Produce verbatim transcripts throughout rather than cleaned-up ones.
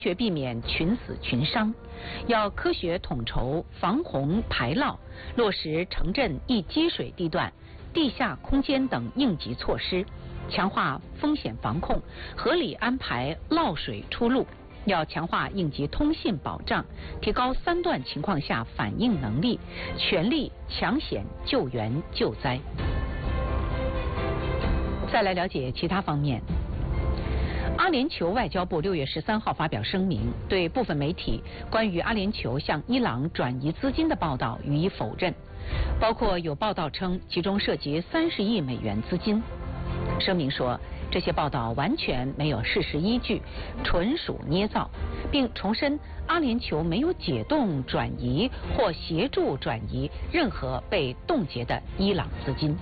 学避免群死群伤，要科学统筹防洪排涝，落实城镇易积水地段、地下空间等应急措施，强化风险防控，合理安排涝水出路。要强化应急通信保障，提高三段情况下反应能力，全力抢险救援救灾。再来了解其他方面。阿联酋外交部六月十三号发表声明，对部分媒体关于阿联酋向伊朗转移资金的报道予以否认，包括有报道称其中涉及三十亿美元资金。声明说，这些报道完全没有事实依据，纯属捏造，并重申阿联酋没有解冻、转移或协助转移任何被冻结的伊朗资金。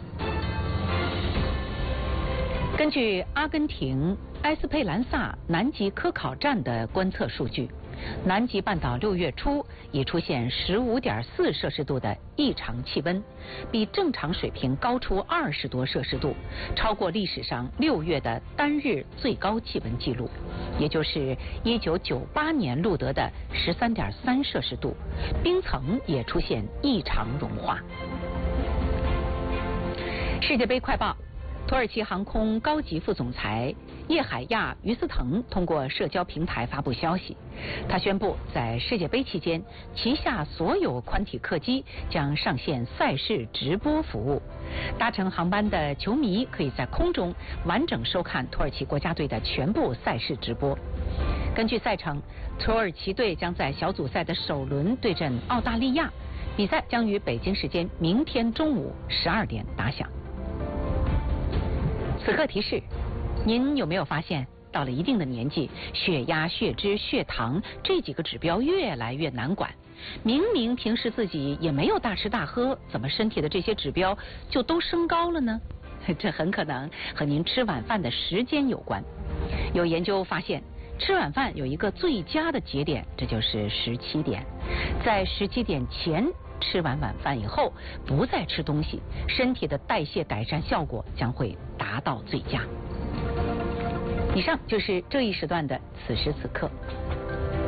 根据阿根廷埃斯佩兰萨南极科考站的观测数据，南极半岛六月初已出现十五点四摄氏度的异常气温，比正常水平高出二十多摄氏度，超过历史上六月的单日最高气温记录，也就是一九九八年录得的十三点三摄氏度，冰层也出现异常融化。世界杯快报。土耳其航空高级副总裁叶海亚·于斯腾通过社交平台发布消息，他宣布在世界杯期间，旗下所有宽体客机将上线赛事直播服务。搭乘航班的球迷可以在空中完整收看土耳其国家队的全部赛事直播。根据赛程，土耳其队将在小组赛的首轮对阵澳大利亚，比赛将于北京时间明天中午十二点打响。此刻提示，您有没有发现，到了一定的年纪，血压、血脂、血糖这几个指标越来越难管？明明平时自己也没有大吃大喝，怎么身体的这些指标就都升高了呢？这很可能和您吃晚饭的时间有关。有研究发现，吃晚饭有一个最佳的节点，这就是十七点。在十七点前吃完晚饭以后，不再吃东西，身体的代谢改善效果将会达到最佳。以上就是这一时段的此时此刻。